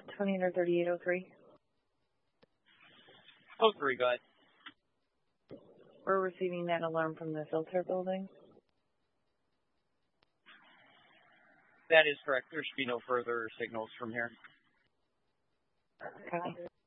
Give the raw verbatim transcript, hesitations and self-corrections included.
twenty under thirty-eight oh three. Oh, three, go ahead. We're receiving that alarm from the filter building. That is correct. There should be no further signals from here. Okay.